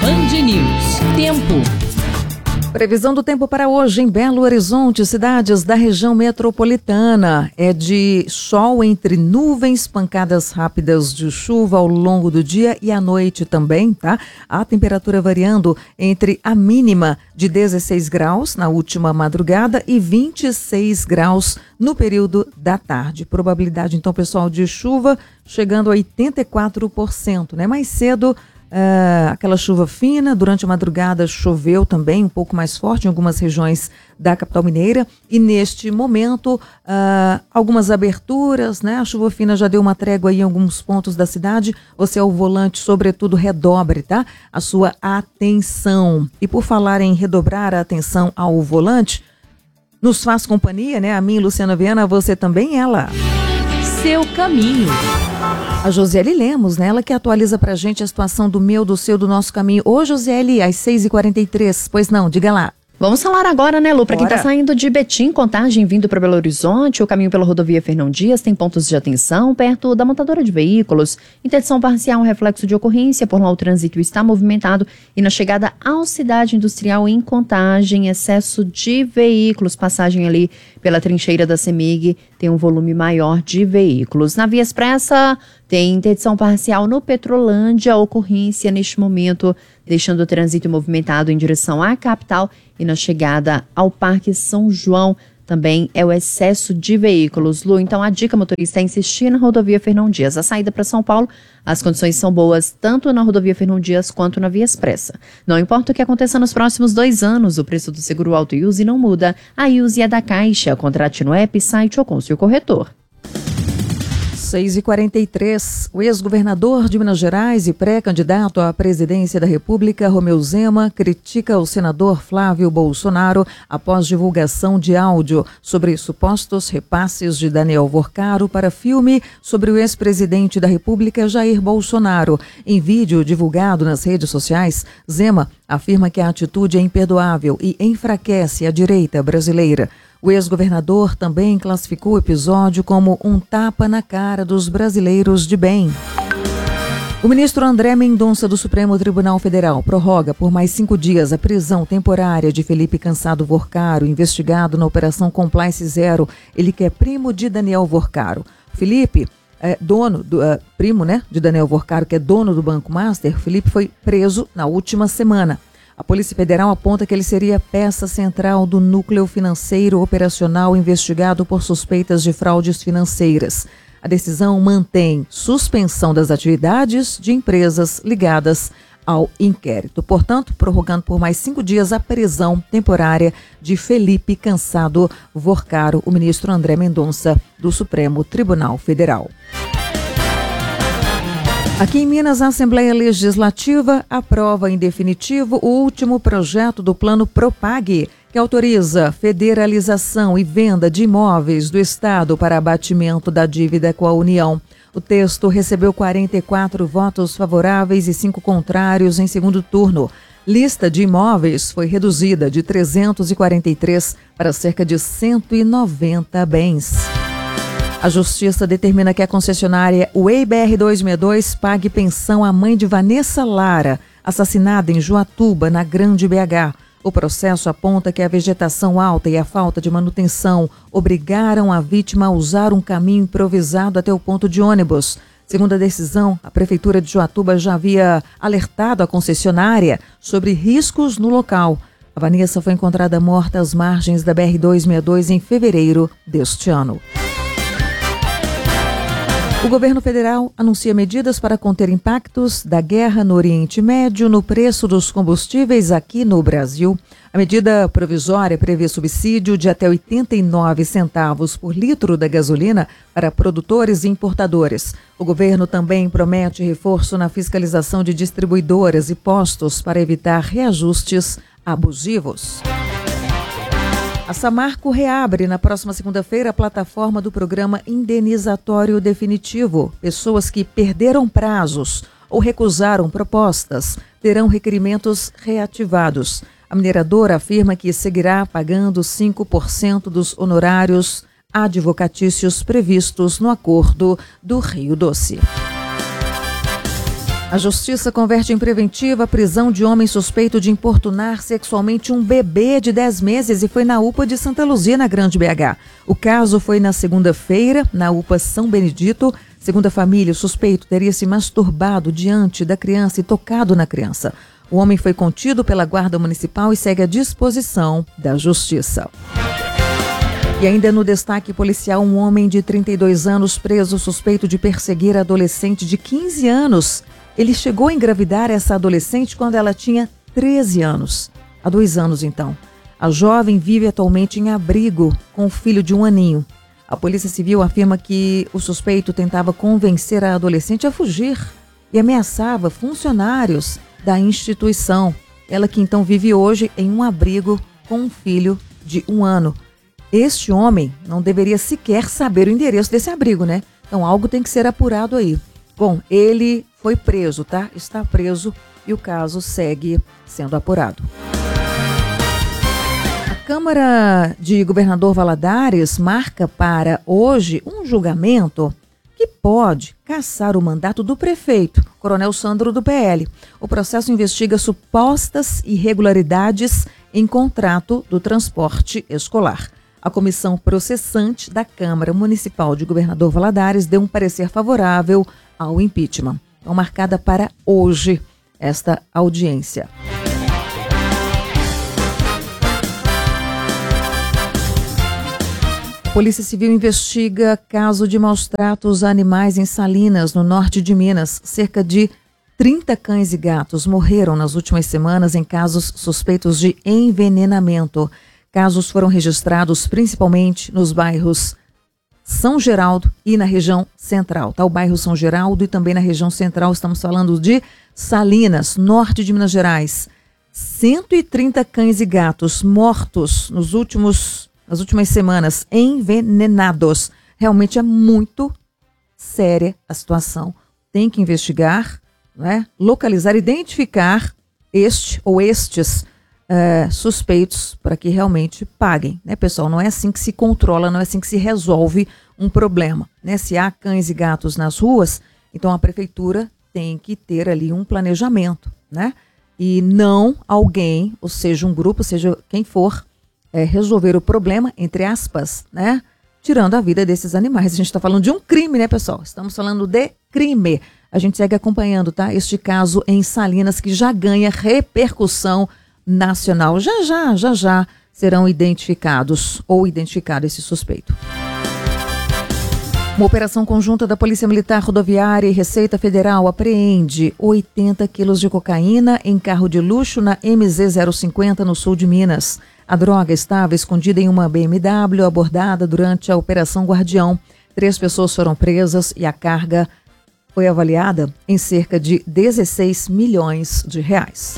Band News. Tempo. Previsão do tempo para hoje em Belo Horizonte, cidades da região metropolitana. É de sol entre nuvens, pancadas rápidas de chuva ao longo do dia e à noite também, tá? A temperatura variando entre a mínima de 16 graus na última madrugada e 26 graus no período da tarde. Probabilidade, então, pessoal, de chuva chegando a 84%, né? Mais cedo, aquela chuva fina, durante a madrugada choveu também um pouco mais forte em algumas regiões da capital mineira e neste momento algumas aberturas, né? A chuva fina já deu uma trégua aí em alguns pontos da cidade. Você ao volante, sobretudo, redobre, tá? A sua atenção. E por falar em redobrar a atenção ao volante, nos faz companhia, né? A mim, Luciana Viana, você também, ela. Seu caminho. A Josiele Lemos, né? Ela que atualiza pra gente a situação do meu, do seu, do nosso caminho. Ô, Josiele, às 6h43. Pois não, diga lá. Vamos falar agora, né, Lu? Para quem está saindo de Betim, Contagem, vindo para Belo Horizonte, o caminho pela rodovia Fernão Dias tem pontos de atenção perto da montadora de veículos. Interdição parcial, reflexo de ocorrência, por lá o trânsito está movimentado e na chegada ao Cidade Industrial em Contagem, excesso de veículos, passagem ali pela trincheira da CEMIG, tem um volume maior de veículos. Na Via Expressa, tem interdição parcial no Petrolândia, ocorrência neste momento, deixando o trânsito movimentado em direção à capital e na chegada ao Parque São João também é o excesso de veículos. Lu, então a dica, motorista, é insistir na rodovia Fernão Dias. A saída para São Paulo, as condições são boas tanto na rodovia Fernão Dias quanto na Via Expressa. Não importa o que aconteça nos próximos 2 anos, o preço do seguro auto e use não muda. A use é da Caixa. Contrate no app, site ou com seu corretor. 6h43, o ex-governador de Minas Gerais e pré-candidato à presidência da República, Romeu Zema, critica o senador Flávio Bolsonaro após divulgação de áudio sobre supostos repasses de Daniel Worcaro para filme sobre o ex-presidente da República, Jair Bolsonaro. Em vídeo divulgado nas redes sociais, Zema afirma que a atitude é imperdoável e enfraquece a direita brasileira. O ex-governador também classificou o episódio como um tapa na cara dos brasileiros de bem. O ministro André Mendonça do Supremo Tribunal Federal prorroga por mais 5 dias a prisão temporária de Felipe Cansado Worcaro, investigado na Operação Compliance Zero. Ele que é primo de Daniel Worcaro. Felipe, primo, né, de Daniel Worcaro, que é dono do Banco Master, Felipe foi preso na última semana. A Polícia Federal aponta que ele seria peça central do núcleo financeiro operacional investigado por suspeitas de fraudes financeiras. A decisão mantém suspensão das atividades de empresas ligadas ao inquérito. Portanto, prorrogando por mais 5 dias a prisão temporária de Felipe Cansado Worcaro, o ministro André Mendonça do Supremo Tribunal Federal. Aqui em Minas, a Assembleia Legislativa aprova em definitivo o último projeto do Plano Propag, que autoriza federalização e venda de imóveis do Estado para abatimento da dívida com a União. O texto recebeu 44 votos favoráveis e 5 contrários em segundo turno. Lista de imóveis foi reduzida de 343 para cerca de 190 bens. A Justiça determina que a concessionária Way BR-262 pague pensão à mãe de Vanessa Lara, assassinada em Juatuba, na Grande BH. O processo aponta que a vegetação alta e a falta de manutenção obrigaram a vítima a usar um caminho improvisado até o ponto de ônibus. Segundo a decisão, a Prefeitura de Juatuba já havia alertado a concessionária sobre riscos no local. A Vanessa foi encontrada morta às margens da BR-262 em fevereiro deste ano. O governo federal anuncia medidas para conter impactos da guerra no Oriente Médio no preço dos combustíveis aqui no Brasil. A medida provisória prevê subsídio de até 89 centavos por litro da gasolina para produtores e importadores. O governo também promete reforço na fiscalização de distribuidoras e postos para evitar reajustes abusivos. A Samarco reabre na próxima segunda-feira a plataforma do programa indenizatório definitivo. Pessoas que perderam prazos ou recusaram propostas terão requerimentos reativados. A mineradora afirma que seguirá pagando 5% dos honorários advocatícios previstos no acordo do Rio Doce. A justiça converte em preventiva a prisão de homem suspeito de importunar sexualmente um bebê de 10 meses e foi na UPA de Santa Luzia, na Grande BH. O caso foi na segunda-feira, na UPA São Benedito. Segundo a família, o suspeito teria se masturbado diante da criança e tocado na criança. O homem foi contido pela Guarda Municipal e segue à disposição da Justiça. E ainda no destaque policial, um homem de 32 anos preso suspeito de perseguir a adolescente de 15 anos. Ele chegou a engravidar essa adolescente quando ela tinha 13 anos. Há 2 anos, então. A jovem vive atualmente em abrigo com o filho de 1 aninho. A Polícia Civil afirma que o suspeito tentava convencer a adolescente a fugir e ameaçava funcionários da instituição. Ela que então vive hoje em um abrigo com um filho de 1 ano. Este homem não deveria sequer saber o endereço desse abrigo, né? Então algo tem que ser apurado aí. Bom, ele foi preso, tá? Está preso e o caso segue sendo apurado. A Câmara de Governador Valadares marca para hoje um julgamento que pode cassar o mandato do prefeito, Coronel Sandro do PL. O processo investiga supostas irregularidades em contrato do transporte escolar. A comissão processante da Câmara Municipal de Governador Valadares deu um parecer favorável ao impeachment. Então, marcada para hoje esta audiência. A Polícia Civil investiga caso de maus-tratos a animais em Salinas, no norte de Minas. Cerca de 30 cães e gatos morreram nas últimas semanas em casos suspeitos de envenenamento. Casos foram registrados principalmente nos bairros São Geraldo e na região central. Tá? O bairro São Geraldo e também na região central, estamos falando de Salinas, norte de Minas Gerais. 130 cães e gatos mortos nas últimas semanas, envenenados. Realmente é muito séria a situação. Tem que investigar, né? Localizar, identificar este ou estes suspeitos para que realmente paguem, né, pessoal? Não é assim que se controla, não é assim que se resolve um problema, né? Se há cães e gatos nas ruas, então a prefeitura tem que ter ali um planejamento, né? E não alguém, ou seja, um grupo, seja quem for, resolver o problema, entre aspas, né? Tirando a vida desses animais. A gente está falando de um crime, né, pessoal? Estamos falando de crime. A gente segue acompanhando, tá? Este caso em Salinas que já ganha repercussão nacional. Já serão identificados ou identificado esse suspeito. Uma operação conjunta da Polícia Militar Rodoviária e Receita Federal apreende 80 quilos de cocaína em carro de luxo na MZ-050 no sul de Minas. A droga estava escondida em uma BMW abordada durante a Operação Guardião. 3 pessoas foram presas e a carga foi avaliada em cerca de 16 milhões de reais.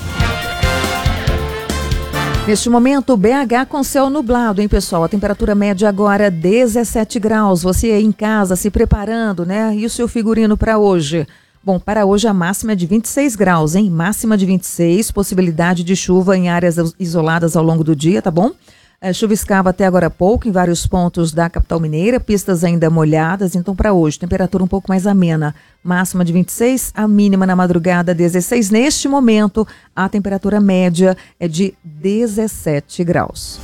Neste momento, BH com céu nublado, hein, pessoal? A temperatura média agora 17 graus. Você aí em casa se preparando, né? E o seu figurino para hoje? Bom, para hoje a máxima é de 26 graus, hein? Máxima de 26, possibilidade de chuva em áreas isoladas ao longo do dia, tá bom? Chuviscava até agora há pouco em vários pontos da capital mineira, pistas ainda molhadas, então para hoje, temperatura um pouco mais amena. Máxima de 26, a mínima na madrugada 16. Neste momento, a temperatura média é de 17 graus.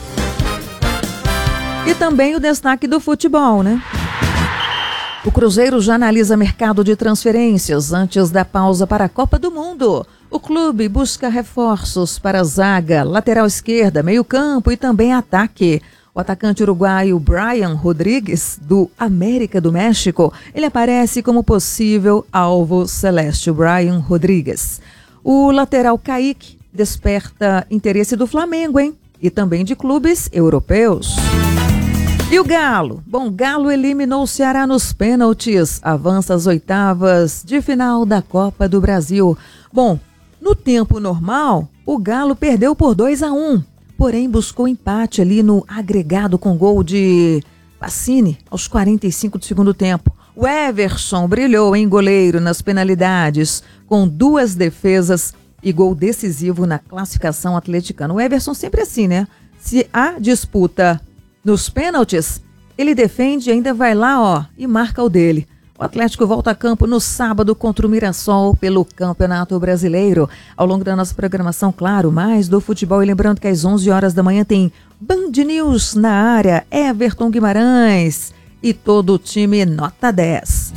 E também o destaque do futebol, né? O Cruzeiro já analisa mercado de transferências antes da pausa para a Copa do Mundo. O clube busca reforços para a zaga, lateral esquerda, meio-campo e também ataque. O atacante uruguaio Brian Rodrigues, do América do México, ele aparece como possível alvo celeste, Brian Rodrigues. O lateral Kaique desperta interesse do Flamengo, hein? E também de clubes europeus. E o Galo? Bom, o Galo eliminou o Ceará nos pênaltis, avança às oitavas de final da Copa do Brasil. Bom, no tempo normal, o Galo perdeu por 2-1, porém buscou empate ali no agregado com gol de Pacini aos 45 do segundo tempo. O Everson brilhou em goleiro nas penalidades, com 2 defesas e gol decisivo na classificação atleticana. O Everson sempre assim, né? Se há disputa nos pênaltis, ele defende e ainda vai lá, ó, e marca o dele. O Atlético volta a campo no sábado contra o Mirassol pelo Campeonato Brasileiro. Ao longo da nossa programação, claro, mais do futebol. E lembrando que às 11 horas da manhã tem Band News na área, Everton Guimarães e todo o time nota 10.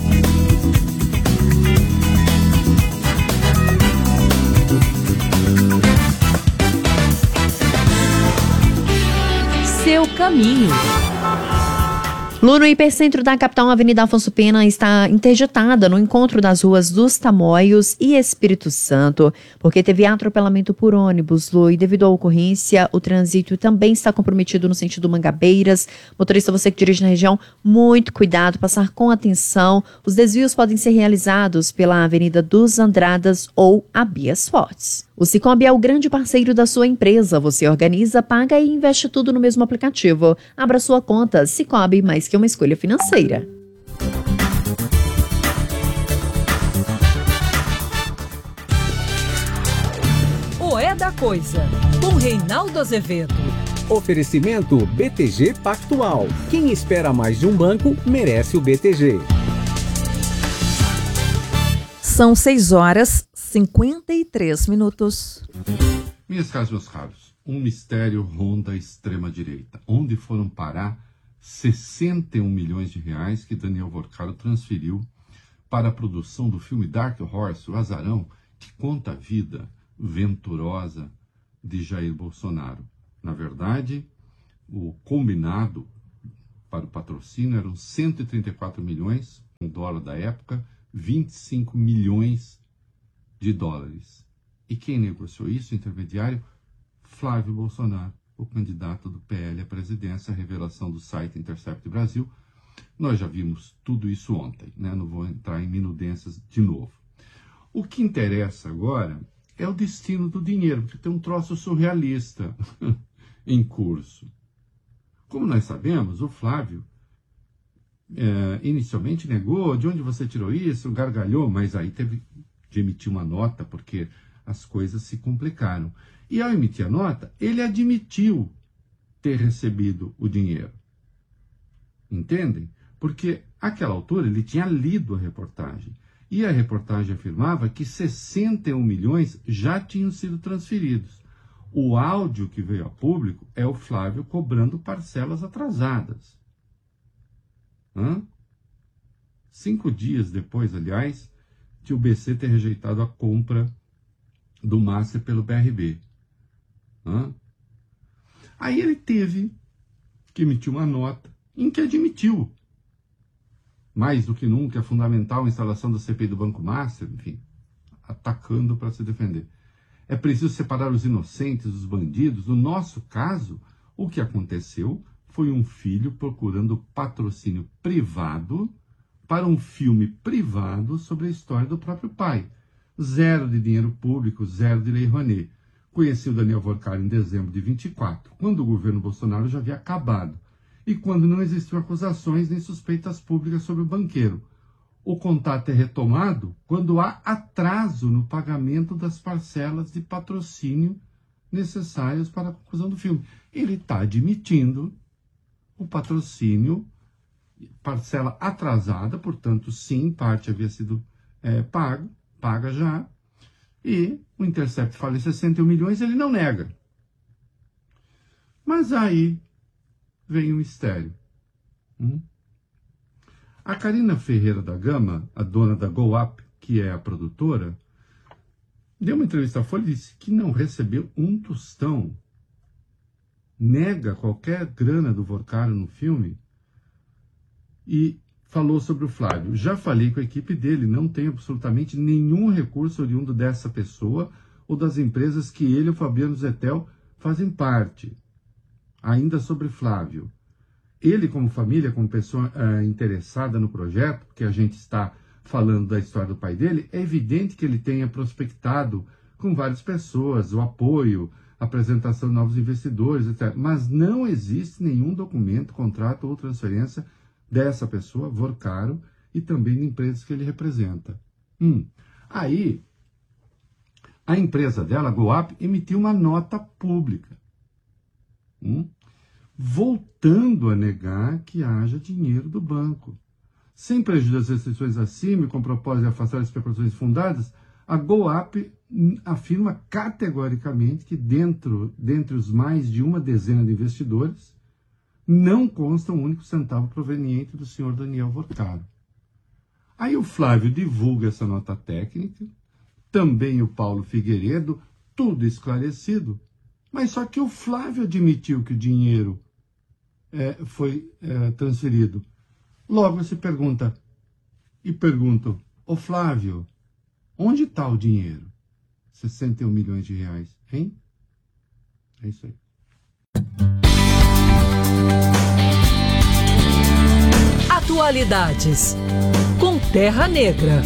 Seu caminho. Lu, no hipercentro da capital, a Avenida Afonso Pena está interditada no encontro das ruas dos Tamoios e Espírito Santo, porque teve atropelamento por ônibus, Lu, e devido à ocorrência, o trânsito também está comprometido no sentido Mangabeiras. Motorista, você que dirige na região, muito cuidado, passar com atenção. Os desvios podem ser realizados pela Avenida dos Andradas ou Abias Fortes. O Cicobi é o grande parceiro da sua empresa. Você organiza, paga e investe tudo no mesmo aplicativo. Abra sua conta. Cicobi, mais que uma escolha financeira. O É da Coisa, com Reinaldo Azevedo. Oferecimento BTG Pactual. Quem espera mais de um banco, merece o BTG. São 6h53. Minhas caras, meus caros, um mistério ronda a extrema-direita. Onde foram parar 61 milhões de reais que Daniel Vorcaro transferiu para a produção do filme Dark Horse, o Azarão, que conta a vida venturosa de Jair Bolsonaro. Na verdade, o combinado para o patrocínio eram 134 milhões, com dólar da época, 25 milhões de dólares. E quem negociou isso, intermediário? Flávio Bolsonaro, o candidato do PL à presidência, a revelação do site Intercept Brasil. Nós já vimos tudo isso ontem, né? Não vou entrar em minudências de novo. O que interessa agora é o destino do dinheiro, porque tem um troço surrealista em curso. Como nós sabemos, o Flávio inicialmente negou, de onde você tirou isso, gargalhou, mas aí teve de emitir uma nota, porque as coisas se complicaram. E ao emitir a nota, ele admitiu ter recebido o dinheiro. Entendem? Porque, àquela altura, ele tinha lido a reportagem. E a reportagem afirmava que 61 milhões já tinham sido transferidos. O áudio que veio a público é o Flávio cobrando parcelas atrasadas. 5 dias depois, aliás, de o BC ter rejeitado a compra do Master pelo BRB. Aí ele teve que emitir uma nota em que admitiu, mais do que nunca, é fundamental a instalação da CPI do Banco Master, enfim, atacando para se defender. É preciso separar os inocentes dos bandidos. No nosso caso, o que aconteceu foi um filho procurando patrocínio privado para um filme privado sobre a história do próprio pai. 0 de dinheiro público, 0 de Lei Rouanet. Conheci o Daniel Vorcaro em dezembro de 24, quando o governo Bolsonaro já havia acabado e quando não existiam acusações nem suspeitas públicas sobre o banqueiro. O contato é retomado quando há atraso no pagamento das parcelas de patrocínio necessárias para a conclusão do filme. Ele está admitindo o patrocínio, parcela atrasada, portanto, sim, parte havia sido paga já, e o Intercept fala em 61 milhões, ele não nega. Mas aí vem o mistério. A Karina Ferreira da Gama, a dona da Go Up, que é a produtora, deu uma entrevista à Folha e disse que não recebeu um tostão, nega qualquer grana do Vorcaro no filme e falou sobre o Flávio. Já falei com a equipe dele, não tem absolutamente nenhum recurso oriundo dessa pessoa ou das empresas que ele e o Fabiano Zettel fazem parte. Ainda sobre Flávio. Ele, como família, como pessoa interessada no projeto, porque a gente está falando da história do pai dele, é evidente que ele tenha prospectado com várias pessoas o apoio, a apresentação de novos investidores, etc. Mas não existe nenhum documento, contrato ou transferência dessa pessoa, Vorcaro, e também de empresas que ele representa. Aí, a empresa dela, a GoUp, emitiu uma nota pública, voltando a negar que haja dinheiro do banco. sem prejuízo das restrições acima e com propósito de afastar as especulações fundadas, a GoUp afirma categoricamente que dentre os mais de uma dezena de investidores, não consta um único centavo proveniente do senhor Daniel Vorcaro. Aí o Flávio divulga essa nota técnica, também o Paulo Figueiredo, tudo esclarecido, mas só que o Flávio admitiu que o dinheiro foi transferido. Logo se perguntam, ô Flávio, onde está o dinheiro? 61 milhões de reais, hein? É isso aí. Atualidades com Terra Negra.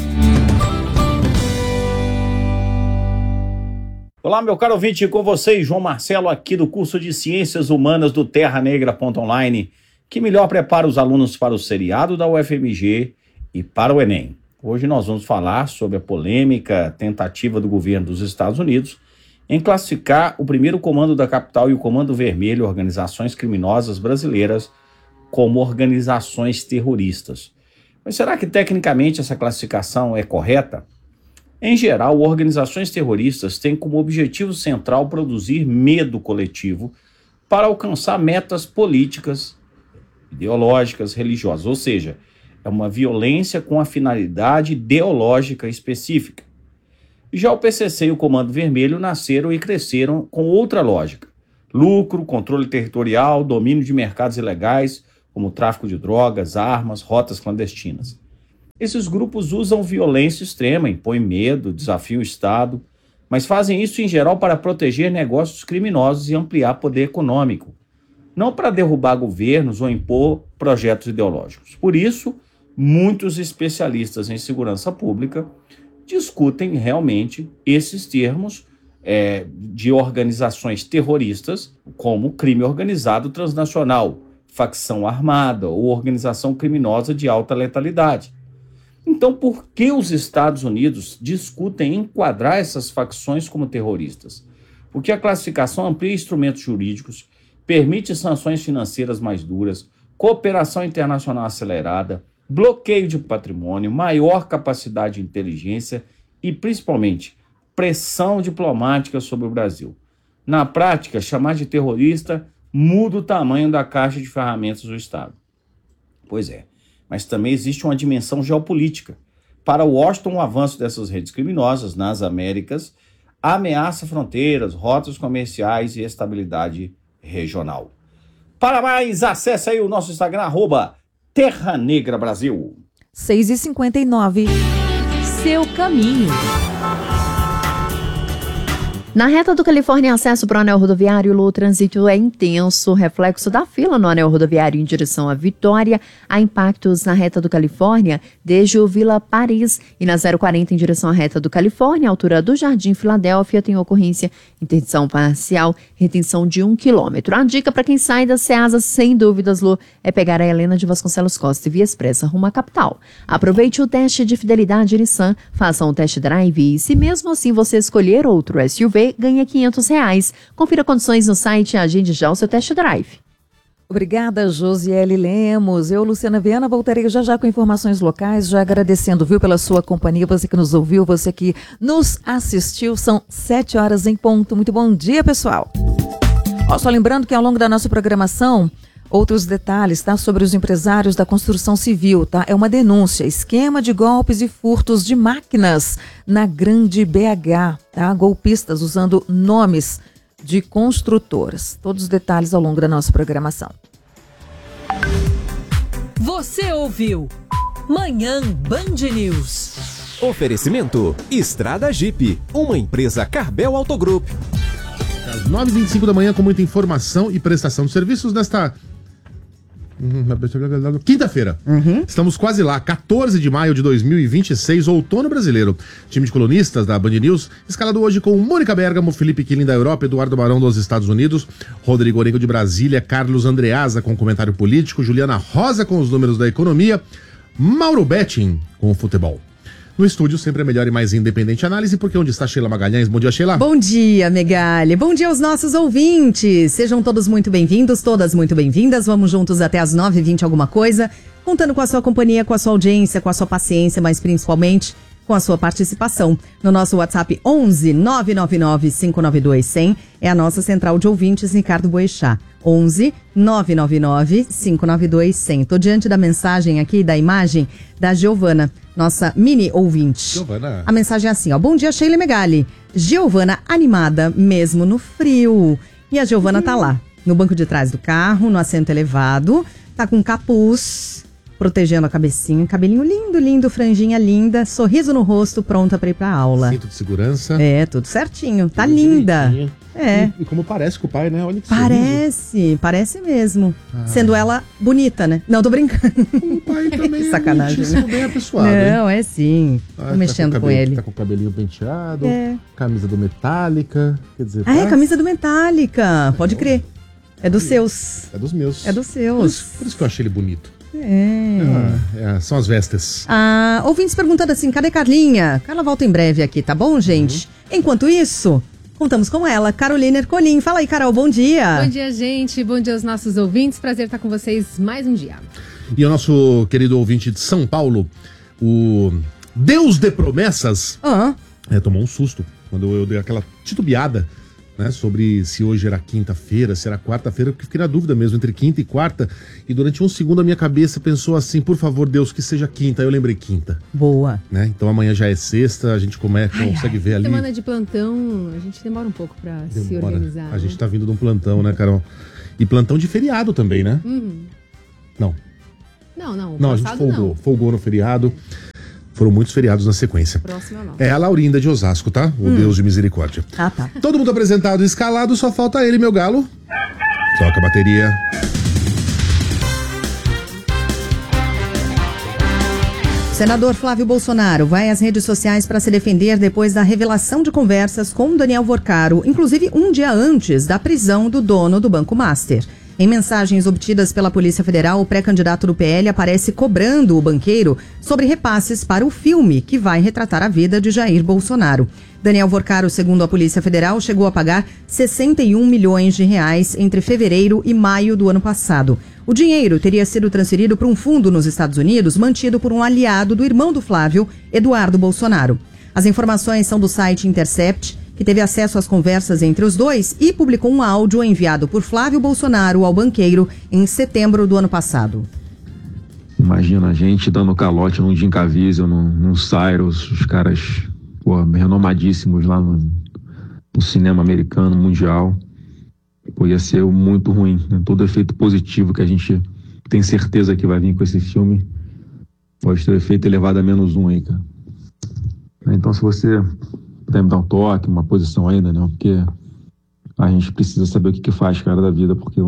Olá, meu caro ouvinte, com vocês, João Marcelo, aqui do curso de Ciências Humanas do terranegra.online, que melhor prepara os alunos para o seriado da UFMG e para o Enem. Hoje nós vamos falar sobre a polêmica tentativa do governo dos Estados Unidos em classificar o primeiro comando da capital e o Comando Vermelho, organizações criminosas brasileiras, como organizações terroristas. Mas será que tecnicamente essa classificação é correta? Em geral, organizações terroristas têm como objetivo central produzir medo coletivo para alcançar metas políticas, ideológicas, religiosas, ou seja, é uma violência com a finalidade ideológica específica. Já o PCC e o Comando Vermelho nasceram e cresceram com outra lógica: lucro, controle territorial, domínio de mercados ilegais, como tráfico de drogas, armas, rotas clandestinas. Esses grupos usam violência extrema, impõem medo, desafiam o Estado, mas fazem isso em geral para proteger negócios criminosos e ampliar poder econômico, não para derrubar governos ou impor projetos ideológicos. Por isso, muitos especialistas em segurança pública discutem realmente esses termos de organizações terroristas, como crime organizado transnacional, facção armada ou organização criminosa de alta letalidade. Então, por que os Estados Unidos discutem enquadrar essas facções como terroristas? Porque a classificação amplia instrumentos jurídicos, permite sanções financeiras mais duras, cooperação internacional acelerada, bloqueio de patrimônio, maior capacidade de inteligência e, principalmente, pressão diplomática sobre o Brasil. Na prática, chamar de terrorista muda o tamanho da caixa de ferramentas do Estado. Pois é, mas também existe uma dimensão geopolítica. Para Washington, o avanço dessas redes criminosas nas Américas ameaça fronteiras, rotas comerciais e estabilidade regional. Para mais, acesse aí o nosso Instagram, @TerraNegraBrasil. 6h59. Seu caminho. Na reta do Califórnia, acesso para o anel rodoviário, o trânsito é intenso, reflexo da fila no anel rodoviário em direção à Vitória. Há impactos na reta do Califórnia, desde o Vila Paris, e na 040 em direção à reta do Califórnia, altura do Jardim Filadélfia, tem ocorrência, interdição parcial, retenção de 1 quilômetro. A dica para quem sai da Ceasa, sem dúvidas, Lu, é pegar a Helena de Vasconcelos Costa e Via Expressa rumo à capital. Aproveite o teste de fidelidade Nissan, faça um test drive e, se mesmo assim você escolher outro SUV, ganha R$500. Confira condições no site e agende já o seu test drive. Obrigada, Josiele Lemos. Eu, Luciana Viana, voltarei já com informações locais, já agradecendo, viu, pela sua companhia, você que nos ouviu, você que nos assistiu. São 7 horas em ponto. Muito bom dia, pessoal. Só lembrando que ao longo da nossa programação, outros detalhes, tá? Sobre os empresários da construção civil, tá? É uma denúncia, esquema de golpes e furtos de máquinas na Grande BH, tá? Golpistas usando nomes de construtoras. Todos os detalhes ao longo da nossa programação. Você ouviu Manhã Band News. Oferecimento Estrada Jeep, uma empresa Carvel Autogroup. Às 9h25 da manhã, com muita informação e prestação de serviços nesta quinta-feira. Estamos quase lá, 14 de maio de 2026, outono brasileiro. Time de colunistas da Band News, escalado hoje com Mônica Bergamo, Felipe Killing da Europa, Eduardo Barão dos Estados Unidos, Rodrigo Orengo de Brasília, Carlos Andreasa com comentário político, Juliana Rosa com os números da economia, Mauro Betting com o futebol. No estúdio, sempre a melhor e mais independente análise, porque onde está Sheila Magalhães? Bom dia, Sheila. Bom dia, Megali. Bom dia aos nossos ouvintes. Sejam todos muito bem-vindos, todas muito bem-vindas. Vamos juntos até as 9h20 alguma coisa, contando com a sua companhia, com a sua audiência, com a sua paciência, mas principalmente com a sua participação. No nosso WhatsApp 11 999 592 100 é a nossa central de ouvintes, Ricardo Boechat. 11 999 592 100. Tô diante da mensagem aqui, da imagem da Giovana, nossa mini ouvinte. Giovana. A mensagem é assim, ó. Bom dia, Sheila Megali. Giovana animada mesmo no frio. E a Giovana tá lá, no banco de trás do carro, no assento elevado, tá com capuz, protegendo a cabecinha, cabelinho lindo, lindo, franjinha linda, sorriso no rosto, pronta pra ir pra aula. Cinto de segurança. É, tudo certinho. Tá Tudo linda. direitinho. É. E como parece com o pai, né? Olha que sorriso. Parece mesmo. Sendo ela bonita, né? Não, tô brincando. O pai também Sacanagem, é né? bem apessoado, hein? Não, é sim. Tô mexendo com ele. Tá com o cabelinho penteado, É. camisa do Metallica, quer dizer... Ah, é camisa do Metallica. Pode crer. É dos seus. É dos meus. É dos seus. Por isso que eu achei ele bonito. É. São as vestes. Ah, ouvintes perguntando assim, cadê Carlinha? Carla volta em breve aqui, tá bom, gente? Enquanto isso, contamos com ela, Carolina Ercolim. Fala aí, Carol, bom dia. Bom dia, gente. Bom dia aos nossos ouvintes. Prazer estar com vocês mais um dia. E o nosso querido ouvinte de São Paulo, o Deus de Promessas, tomou um susto quando eu dei aquela titubeada, né, sobre se hoje era quinta-feira, se era quarta-feira, porque fiquei na dúvida mesmo, entre quinta e quarta, e durante um segundo a minha cabeça pensou assim, por favor, Deus, que seja quinta. Aí eu lembrei quinta. Boa. Né? Então amanhã já é sexta, a gente consegue ver ali. Semana de plantão, a gente demora um pouco pra se organizar. A gente tá vindo de um plantão, né, Carol? E plantão de feriado também, né? Não. Não, a gente folgou no feriado. Foram muitos feriados na sequência. Próxima não. É a Laurinda de Osasco, tá? O Deus de misericórdia. Ah, tá. Todo mundo apresentado e escalado, só falta ele, meu galo. Toca a bateria. Senador Flávio Bolsonaro vai às redes sociais para se defender depois da revelação de conversas com Daniel Vorcaro, inclusive um dia antes da prisão do dono do Banco Master. Em mensagens obtidas pela Polícia Federal, o pré-candidato do PL aparece cobrando o banqueiro sobre repasses para o filme que vai retratar a vida de Jair Bolsonaro. Daniel Vorcaro, segundo a Polícia Federal, chegou a pagar 61 milhões de reais entre fevereiro e maio do ano passado. O dinheiro teria sido transferido para um fundo nos Estados Unidos, mantido por um aliado do irmão do Flávio, Eduardo Bolsonaro. As informações são do site Intercept, que teve acesso às conversas entre os dois e publicou um áudio enviado por Flávio Bolsonaro ao banqueiro em setembro do ano passado. Imagina a gente dando calote num Jim Caviezel, num Cyrus, os caras renomadíssimos lá no cinema americano, mundial. Ia ser muito ruim, né? Todo efeito positivo que a gente tem certeza que vai vir com esse filme pode ter efeito elevado a -1 aí, cara. Então, se você puder me dar um toque, uma posição ainda, né? Porque a gente precisa saber o que faz, cara, da vida, porque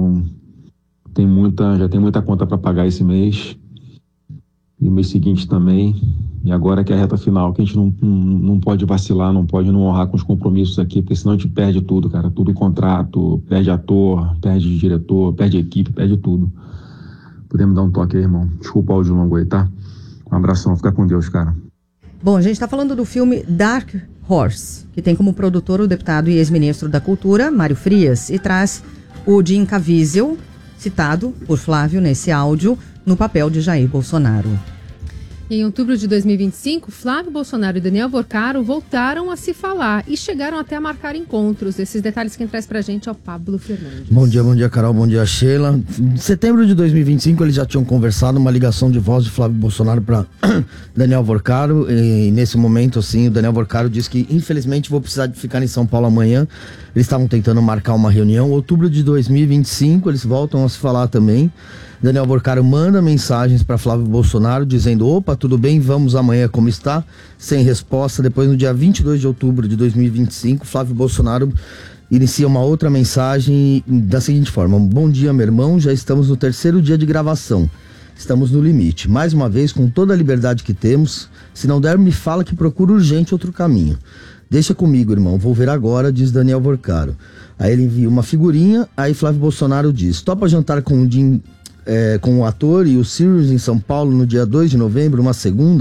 já tem muita conta para pagar esse mês e o mês seguinte também, e agora que é a reta final, que a gente não pode vacilar, não pode não honrar com os compromissos aqui, porque senão a gente perde tudo, cara, tudo contrato, perde ator, perde diretor, perde equipe, perde tudo. Podemos dar um toque aí, irmão? Desculpa o áudio longo aí, tá? Um abração, fica com Deus, cara. Bom, a gente está falando do filme Dark Horse, que tem como produtor o deputado e ex-ministro da Cultura, Mário Frias, e traz o Jim Caviezel, citado por Flávio nesse áudio, no papel de Jair Bolsonaro. Em outubro de 2025, Flávio Bolsonaro e Daniel Vorcaro voltaram a se falar e chegaram até a marcar encontros. Esses detalhes quem traz pra gente é o Pablo Fernandes. Bom dia, Carol. Bom dia, Sheila. Em setembro de 2025, eles já tinham conversado, uma ligação de voz de Flávio Bolsonaro para Daniel Vorcaro. E nesse momento, assim, o Daniel Vorcaro disse que, infelizmente, vou precisar de ficar em São Paulo amanhã. Eles estavam tentando marcar uma reunião. Em outubro de 2025, eles voltam a se falar também. Daniel Vorcaro manda mensagens para Flávio Bolsonaro dizendo: opa, tudo bem, vamos amanhã, como está? Sem resposta. Depois, no dia 22 de outubro de 2025, Flávio Bolsonaro inicia uma outra mensagem da seguinte forma: bom dia, meu irmão, já estamos no 3º dia de gravação. Estamos no limite. Mais uma vez, com toda a liberdade que temos, se não der, me fala que procura urgente outro caminho. Deixa comigo, irmão, vou ver agora, diz Daniel Vorcaro. Aí ele envia uma figurinha, aí Flávio Bolsonaro diz: topa jantar com o Jim... com o ator e o Sirius em São Paulo no dia 2 de novembro, uma segunda,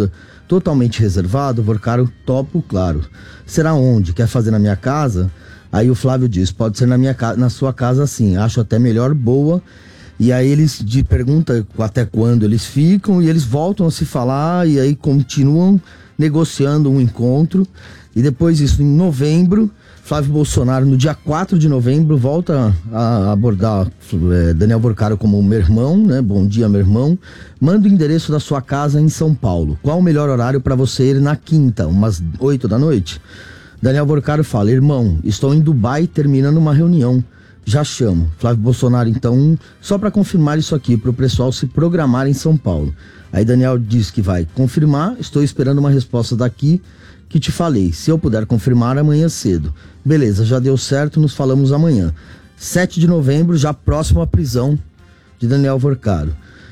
totalmente reservado? Vorcaro, topo, claro. Será onde? Quer fazer na minha casa? Aí o Flávio diz, pode ser na sua casa sim, acho até melhor, boa. E aí eles perguntam até quando eles ficam e eles voltam a se falar e aí continuam negociando um encontro. E depois disso, em novembro, Flávio Bolsonaro, no dia 4 de novembro, volta a abordar Daniel Vorcaro como meu irmão, né? Bom dia, meu irmão. Manda o endereço da sua casa em São Paulo. Qual o melhor horário para você ir na quinta, umas 8 da noite? Daniel Vorcaro fala, irmão, estou em Dubai terminando uma reunião. Já chamo. Flávio Bolsonaro, então, só para confirmar isso aqui, para o pessoal se programar em São Paulo. Aí Daniel diz que vai confirmar, estou esperando uma resposta daqui que te falei. Se eu puder confirmar, amanhã cedo. Beleza, já deu certo, nos falamos amanhã. 7 de novembro, já próximo à prisão de Daniel Vorcaro.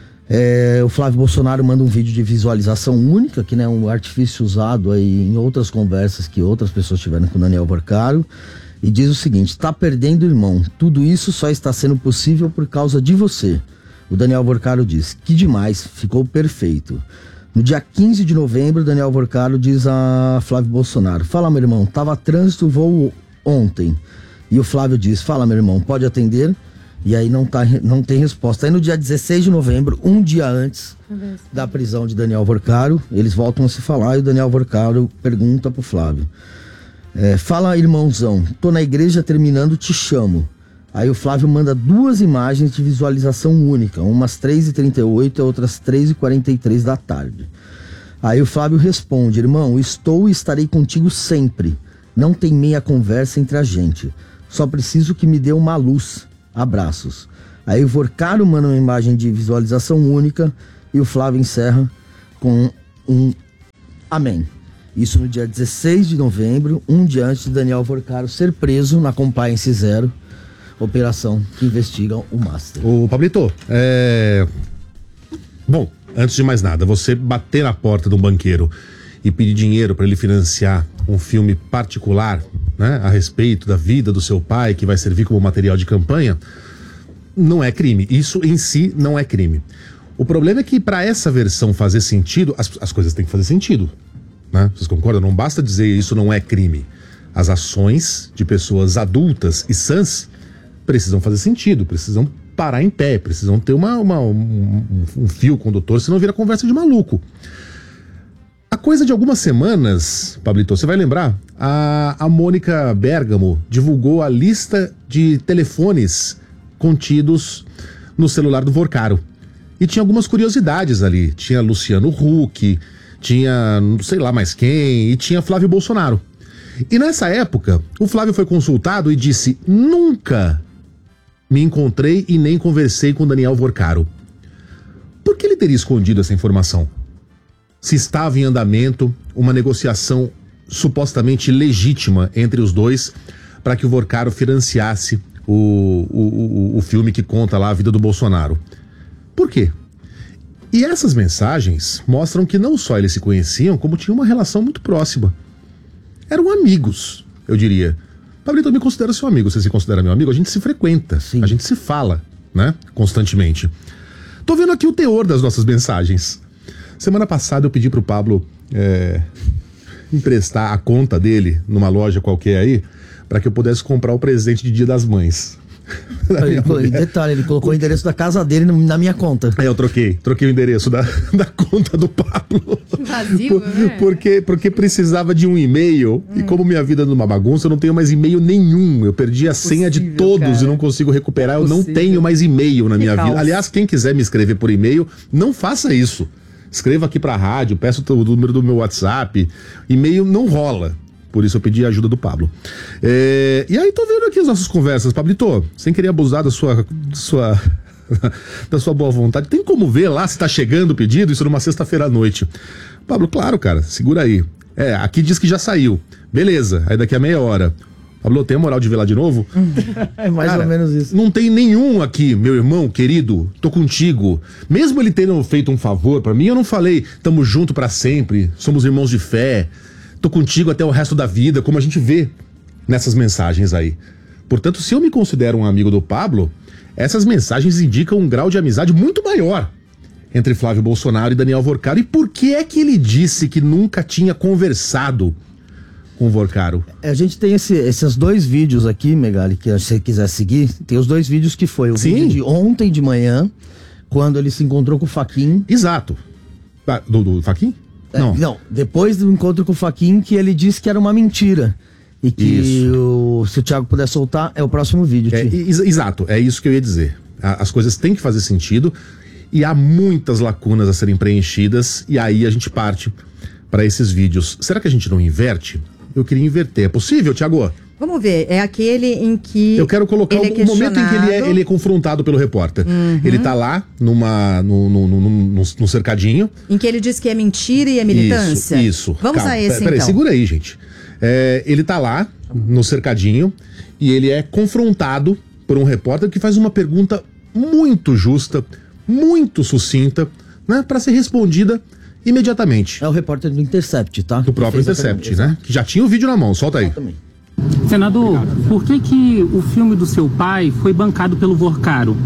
O Flávio Bolsonaro manda um vídeo de visualização única, que é um artifício usado aí em outras conversas que outras pessoas tiveram com Daniel Vorcaro. E diz o seguinte, tá perdendo, irmão. Tudo isso só está sendo possível por causa de você. O Daniel Vorcaro diz, que demais, ficou perfeito. No dia 15 de novembro, Daniel Vorcaro diz a Flávio Bolsonaro, fala, meu irmão, tava trânsito, voo ontem. E o Flávio diz, fala, meu irmão, pode atender? E aí não tem resposta. Aí no dia 16 de novembro, um dia antes da prisão de Daniel Vorcaro, eles voltam a se falar e o Daniel Vorcaro pergunta pro Flávio. Fala, irmãozão, tô na igreja terminando, te chamo. Aí o Flávio manda 2 imagens de visualização única, umas 3h38 e outras 3h43 da tarde. Aí o Flávio responde, irmão, estou e estarei contigo sempre. Não tem meia conversa entre a gente. Só preciso que me dê uma luz. Abraços. Aí o Vorcaro manda uma imagem de visualização única e o Flávio encerra com um amém. Isso no dia 16 de novembro, um dia antes de Daniel Vorcaro ser preso na Compliance Zero, operação que investiga o Master. Ô, Pablito, Bom, antes de mais nada, você bater na porta de um banqueiro e pedir dinheiro para ele financiar um filme particular, né, a respeito da vida do seu pai, que vai servir como material de campanha, não é crime. Isso em si não é crime. O problema é que para essa versão fazer sentido, as coisas têm que fazer sentido. Né? Vocês concordam? Não basta dizer isso não é crime. As ações de pessoas adultas e sãs precisam fazer sentido, precisam parar em pé, precisam ter um fio condutor, senão vira conversa de maluco. A coisa de algumas semanas, Pablito, você vai lembrar, a Mônica Bergamo divulgou a lista de telefones contidos no celular do Vorcaro. E tinha algumas curiosidades ali. Tinha Luciano Huck, tinha não sei lá mais quem, e tinha Flávio Bolsonaro. E nessa época, o Flávio foi consultado e disse, nunca me encontrei e nem conversei com Daniel Vorcaro. Por que ele teria escondido essa informação? Se estava em andamento uma negociação supostamente legítima entre os dois para que o Vorcaro financiasse o filme que conta lá a vida do Bolsonaro. Por quê? E essas mensagens mostram que não só eles se conheciam, como tinham uma relação muito próxima. Eram amigos, eu diria. Pablito, eu me considero seu amigo. Você se considera meu amigo? A gente se frequenta, sim. A gente se fala, né? Constantemente. Tô vendo aqui o teor das nossas mensagens. Semana passada eu pedi pro Pablo emprestar a conta dele numa loja qualquer aí, para que eu pudesse comprar o presente de Dia das Mães. Detalhe, ele colocou o endereço da casa dele na minha conta. Eu troquei o endereço da conta do Pablo. Vazio, né? Porque precisava de um e-mail. E como minha vida é numa bagunça, eu não tenho mais e-mail nenhum. Eu perdi a senha de todos, cara. E não consigo recuperar. Eu não tenho mais e-mail na minha vida. Aliás, quem quiser me escrever por e-mail, não faça isso. Escreva aqui pra rádio, peço o número do meu WhatsApp. E-mail não rola. Por isso eu pedi a ajuda do Pablo. E aí tô vendo aqui as nossas conversas. Pablito, sem querer abusar da sua boa vontade, tem como ver lá se tá chegando o pedido? Isso numa sexta-feira à noite. Pablo, claro, cara, segura aí. Aqui diz que já saiu. Beleza, aí daqui a meia hora. Pablo, tem a moral de ver lá de novo? É mais ou menos isso. Não tem nenhum aqui, meu irmão querido, tô contigo. Mesmo ele tendo feito um favor pra mim, eu não falei, tamo junto pra sempre, somos irmãos de fé. Tô contigo até o resto da vida, como a gente vê nessas mensagens aí. Portanto, se eu me considero um amigo do Pablo, essas mensagens indicam um grau de amizade muito maior entre Flávio Bolsonaro e Daniel Vorcaro. E por que é que ele disse que nunca tinha conversado com o Vorcaro? A gente tem esses 2 vídeos aqui, Megali, que se você quiser seguir, tem os 2 vídeos que foi o vídeo de ontem de manhã, quando ele se encontrou com o Fachin. Exato. Do Fachin? Não, depois do encontro com o Fachin, que ele disse que era uma mentira. E que se o Thiago puder soltar, é o próximo vídeo. Exato, é isso que eu ia dizer. As coisas têm que fazer sentido e há muitas lacunas a serem preenchidas, e aí a gente parte para esses vídeos. Será que a gente não inverte? Eu queria inverter. É possível, Thiago? Vamos ver, é aquele em que eu quero colocar o momento em que ele é confrontado pelo repórter. Ele tá lá no cercadinho. Em que ele diz que é mentira e é militância? Isso. Vamos a esse, peraí, então. Segura aí, gente. Ele tá lá no cercadinho e ele é confrontado por um repórter que faz uma pergunta muito justa, muito sucinta, né, para ser respondida imediatamente. É o repórter do Intercept, tá? Do próprio Intercept, né? Que já tinha o vídeo na mão. Solta aí. Senador, por que o filme do seu pai foi bancado pelo Vorcaro?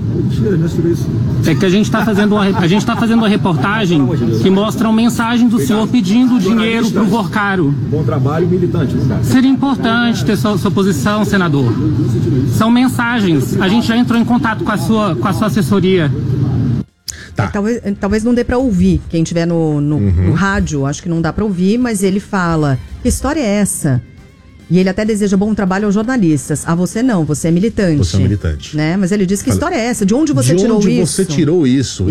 É que a gente está fazendo uma reportagem que mostra mensagens do senhor pedindo dinheiro para o Vorcaro. Bom trabalho, militante. Seria importante ter sua posição, senador. São mensagens. A gente já entrou em contato com a sua assessoria. Tá. Talvez não dê para ouvir. Quem estiver no rádio, acho que não dá para ouvir, mas ele fala: que história é essa? E ele até deseja bom trabalho aos jornalistas. Ah, você não, você é militante. Você é militante. Né? Mas ele diz: que história é essa? De onde você tirou isso? De onde você tirou isso?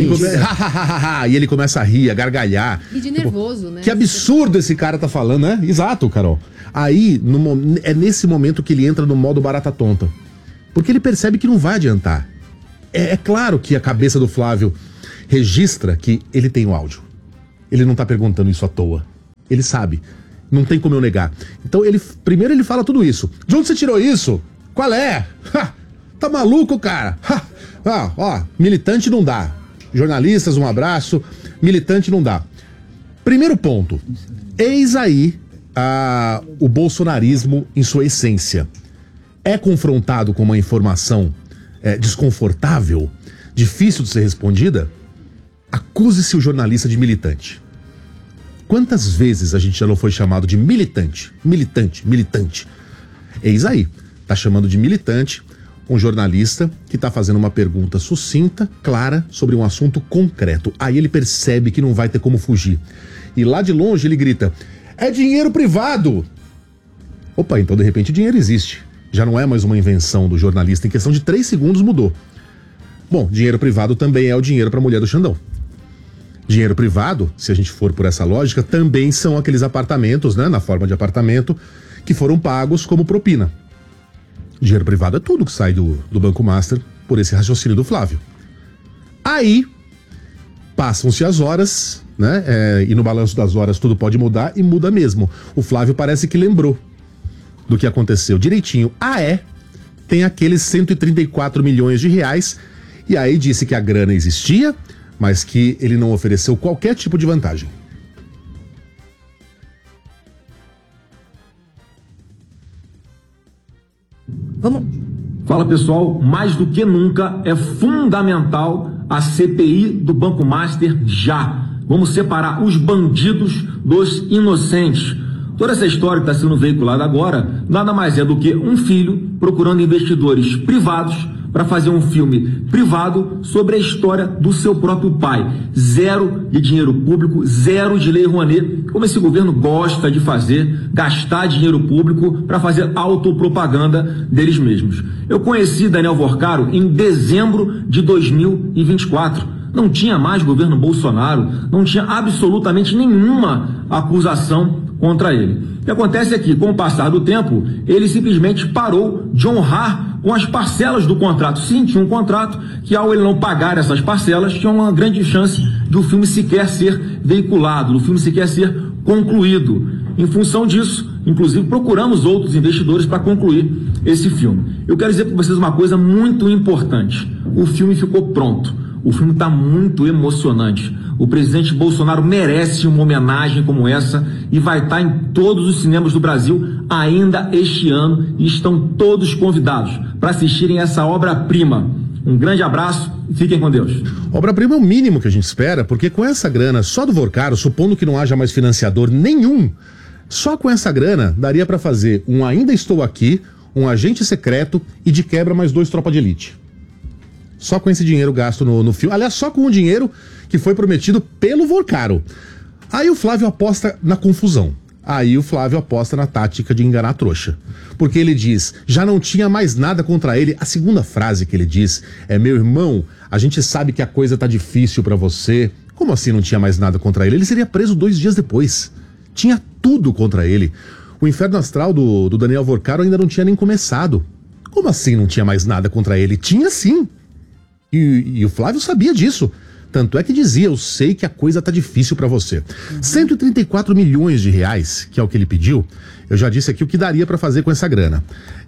E ele começa a rir, a gargalhar. E de nervoso, né? Que absurdo esse cara tá falando, né? Exato, Carol. Aí, é nesse momento que ele entra no modo barata tonta. Porque ele percebe que não vai adiantar. É claro que a cabeça do Flávio registra que ele tem o áudio. Ele não tá perguntando isso à toa. Ele sabe. Não tem como eu negar. Então, primeiro ele fala tudo isso. De onde você tirou isso? Qual é? Tá maluco, cara? Militante não dá. Jornalistas, um abraço. Militante não dá. Primeiro ponto. Eis aí o bolsonarismo em sua essência. É confrontado com uma informação desconfortável, difícil de ser respondida? Acuse-se o jornalista de militante. Quantas vezes a gente já não foi chamado de militante? Militante. Eis aí, tá chamando de militante um jornalista que tá fazendo uma pergunta sucinta, clara, sobre um assunto concreto. Aí ele percebe que não vai ter como fugir. E lá de longe ele grita: é dinheiro privado! Opa, então de repente o dinheiro existe. Já não é mais uma invenção do jornalista, em questão de 3 segundos mudou. Bom, dinheiro privado também é o dinheiro pra mulher do Xandão. Dinheiro privado, se a gente for por essa lógica, também são aqueles apartamentos, né, na forma de apartamento, que foram pagos como propina. Dinheiro privado é tudo que sai do Banco Master por esse raciocínio do Flávio. Aí, passam-se as horas, né, e no balanço das horas tudo pode mudar, e muda mesmo. O Flávio parece que lembrou do que aconteceu direitinho. Tem aqueles 134 milhões de reais, e aí disse que a grana existia, mas que ele não ofereceu qualquer tipo de vantagem. Vamos. Fala, pessoal, mais do que nunca é fundamental a CPI do Banco Master já. Vamos separar os bandidos dos inocentes. Toda essa história que está sendo veiculada agora nada mais é do que um filho procurando investidores privados para fazer um filme privado sobre a história do seu próprio pai. 0 de dinheiro público, 0 de lei Rouanet, como esse governo gosta de fazer, gastar dinheiro público para fazer autopropaganda deles mesmos. Eu conheci Daniel Vorcaro em dezembro de 2024. Não tinha mais governo Bolsonaro, não tinha absolutamente nenhuma acusação contra ele. O que acontece é que, com o passar do tempo, ele simplesmente parou de honrar com as parcelas do contrato. Sim, tinha um contrato que, ao ele não pagar essas parcelas, tinha uma grande chance de o filme sequer ser veiculado, do filme sequer ser concluído. Em função disso, inclusive, procuramos outros investidores para concluir esse filme. Eu quero dizer para vocês uma coisa muito importante. O filme ficou pronto. O filme está muito emocionante. O presidente Bolsonaro merece uma homenagem como essa e vai estar em todos os cinemas do Brasil ainda este ano, e estão todos convidados para assistirem essa obra-prima. Um grande abraço e fiquem com Deus. Obra-prima é o mínimo que a gente espera, porque com essa grana só do Vorcaro, supondo que não haja mais financiador nenhum, só com essa grana daria para fazer um Ainda Estou Aqui, um Agente Secreto e de quebra mais 2 Tropa de Elite. Só com esse dinheiro gasto no filme. Aliás, só com o dinheiro que foi prometido pelo Vorcaro. Aí o Flávio aposta na confusão. Aí o Flávio aposta na tática de enganar a trouxa. Porque ele diz, já não tinha mais nada contra ele. A segunda frase que ele diz é: meu irmão, a gente sabe que a coisa tá difícil pra você. Como assim não tinha mais nada contra ele? Ele seria preso 2 dias depois. Tinha tudo contra ele. O inferno astral do Daniel Vorcaro ainda não tinha nem começado. Como assim não tinha mais nada contra ele? Tinha sim. E o Flávio sabia disso. Tanto é que dizia, eu sei que a coisa tá difícil pra você. 134 milhões de reais, que é o que ele pediu, eu já disse aqui o que daria pra fazer com essa grana.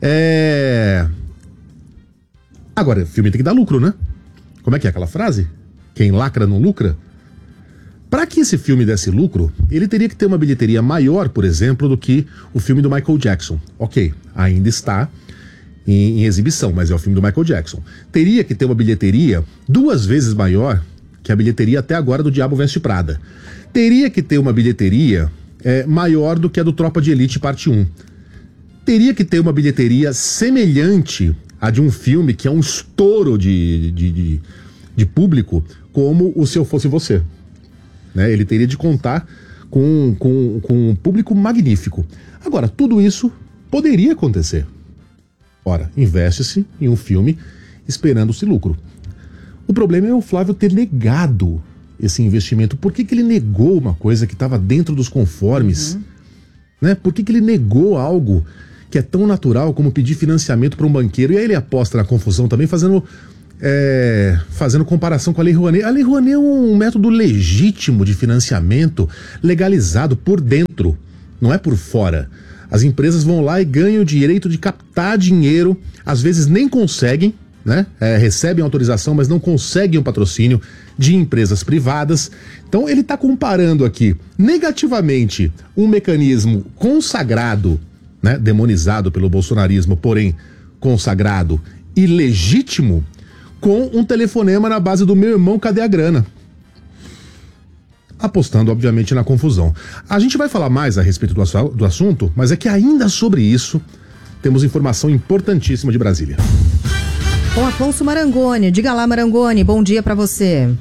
Agora, o filme tem que dar lucro, né? Como é que é aquela frase? Quem lacra não lucra? Pra que esse filme desse lucro, ele teria que ter uma bilheteria maior, por exemplo, do que o filme do Michael Jackson. Ok, ainda está em exibição, mas é o filme do Michael Jackson. Teria que ter uma bilheteria 2 vezes maior que a bilheteria até agora do Diabo Veste Prada. Teria que ter uma bilheteria maior do que a do Tropa de Elite Parte 1. Teria que ter uma bilheteria semelhante à de um filme que é um estouro de público, como o Se Eu Fosse Você. Né? Ele teria de contar com um público magnífico. Agora, tudo isso poderia acontecer. Ora, investe-se em um filme esperando-se lucro. O problema é o Flávio ter negado esse investimento. Por que ele negou uma coisa que estava dentro dos conformes? Né? Por que ele negou algo que é tão natural como pedir financiamento para um banqueiro? E aí ele aposta na confusão também, fazendo comparação com a Lei Rouanet. A Lei Rouanet é um método legítimo de financiamento, legalizado por dentro, não é por fora. As empresas vão lá e ganham o direito de captar dinheiro, às vezes nem conseguem, né? Recebem autorização, mas não conseguem um patrocínio de empresas privadas. Então ele está comparando aqui negativamente um mecanismo consagrado, né? Demonizado pelo bolsonarismo, porém consagrado e legítimo, com um telefonema na base do meu irmão, cadê a grana? Apostando, obviamente, na confusão. A gente vai falar mais a respeito do assunto, mas é que ainda sobre isso temos informação importantíssima de Brasília. Com Afonso Marangoni. Diga lá, Marangoni, bom dia para você.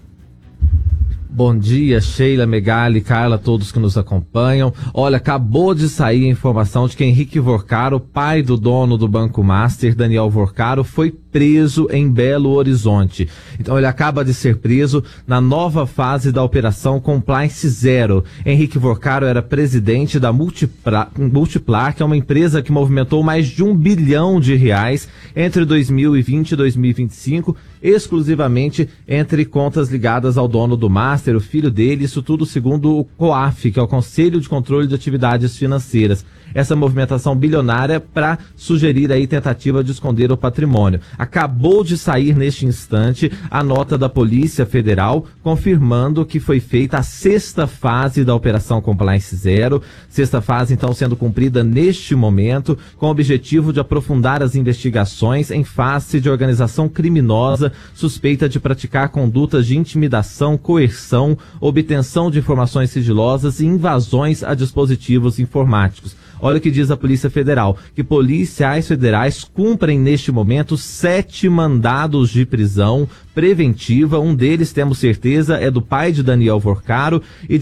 Bom dia, Sheila, Megali, Carla, todos que nos acompanham. Olha, acabou de sair a informação de que Henrique Vorcaro, pai do dono do Banco Master, Daniel Vorcaro, foi preso em Belo Horizonte. Então ele acaba de ser preso na nova fase da Operação Compliance Zero. Henrique Vorcaro era presidente da Multiplar, que é uma empresa que movimentou mais de R$1 bilhão entre 2020 e 2025, exclusivamente entre contas ligadas ao dono do Master, o filho dele, isso tudo segundo o COAF, que é o Conselho de Controle de Atividades Financeiras. Essa movimentação bilionária para sugerir aí tentativa de esconder o patrimônio. Acabou de sair neste instante a nota da Polícia Federal confirmando que foi feita a 6ª fase da Operação Compliance Zero. 6ª fase, então, sendo cumprida neste momento, com o objetivo de aprofundar as investigações em face de organização criminosa suspeita de praticar condutas de intimidação, coerção, obtenção de informações sigilosas e invasões a dispositivos informáticos. Olha o que diz a Polícia Federal, que policiais federais cumprem neste momento 7 mandados de prisão preventiva. Um deles, temos certeza, é do pai de Daniel Vorcaro, e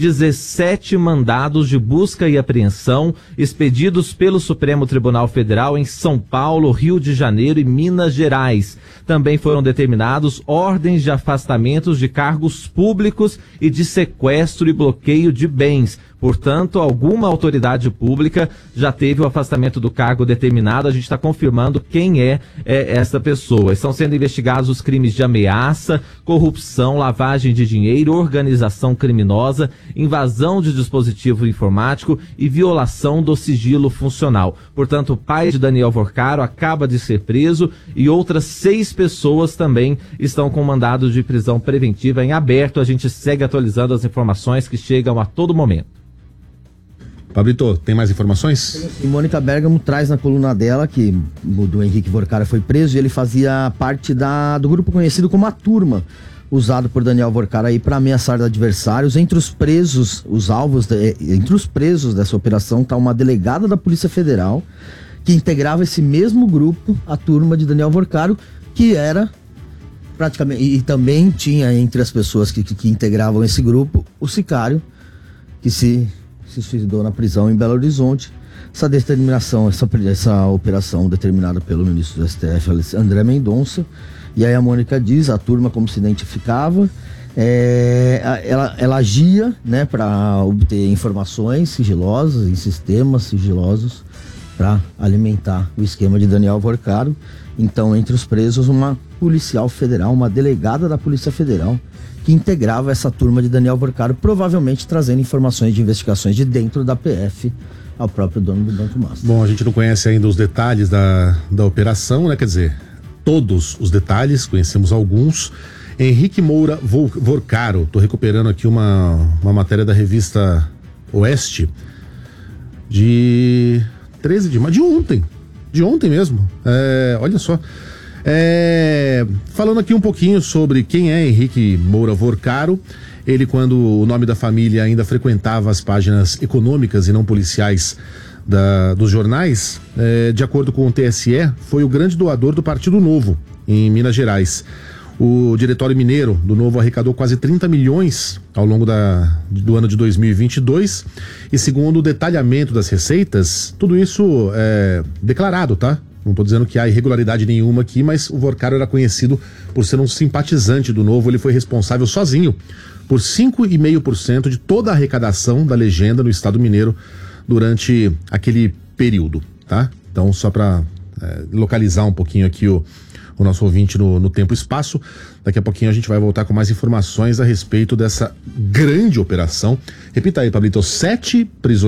17 mandados de busca e apreensão expedidos pelo Supremo Tribunal Federal em São Paulo, Rio de Janeiro e Minas Gerais. Também foram determinados ordens de afastamentos de cargos públicos e de sequestro e bloqueio de bens. Portanto, alguma autoridade pública já teve o afastamento do cargo determinado. A gente está confirmando quem é essa pessoa. Estão sendo investigados os crimes de ameaça, corrupção, lavagem de dinheiro, organização criminosa, invasão de dispositivo informático e violação do sigilo funcional. Portanto, o pai de Daniel Vorcaro acaba de ser preso e outras 6 pessoas também estão com mandado de prisão preventiva em aberto. A gente segue atualizando as informações que chegam a todo momento. Pablito, tem mais informações? E Mônica Bergamo traz na coluna dela que o do Henrique Vorcara foi preso e ele fazia parte do grupo conhecido como A Turma, usado por Daniel Vorcara aí para ameaçar adversários. Entre os presos, entre os presos dessa operação está uma delegada da Polícia Federal que integrava esse mesmo grupo, A Turma de Daniel Vorcara, que era praticamente, e também tinha entre as pessoas que integravam esse grupo o sicário que se suicidou na prisão em Belo Horizonte. Essa determinação, essa operação determinada pelo ministro do STF, André Mendonça. E aí a Mônica diz, a turma como se identificava, ela agia, né, para obter informações sigilosas, em sistemas sigilosos, para alimentar o esquema de Daniel Vorcara. Então, entre os presos, uma policial federal, uma delegada da Polícia Federal, que integrava essa turma de Daniel Vorcara, provavelmente trazendo informações de investigações de dentro da PF ao próprio dono do Banco Master. Bom, a gente não conhece ainda os detalhes da operação, né? Quer dizer, todos os detalhes, conhecemos alguns. Henrique Moura Vorcara, tô recuperando aqui uma matéria da revista Oeste de 13 de maio, de ontem mesmo. Olha só. Falando aqui um pouquinho sobre quem é Henrique Moura Vorcara. Ele, quando o nome da família ainda frequentava as páginas econômicas e não policiais dos jornais, de acordo com o TSE, foi o grande doador do Partido Novo em Minas Gerais. O Diretório Mineiro do Novo arrecadou quase 30 milhões ao longo do ano de 2022 e, segundo o detalhamento das receitas, tudo isso é declarado, tá? Não estou dizendo que há irregularidade nenhuma aqui, mas o Vorcara era conhecido por ser um simpatizante do Novo. Ele foi responsável sozinho por 5,5% de toda a arrecadação da legenda no estado mineiro durante aquele período, tá? Então, só para localizar um pouquinho aqui o nosso ouvinte no tempo e espaço. Daqui a pouquinho a gente vai voltar com mais informações a respeito dessa grande operação. Repita aí, Pablito, 7 prisões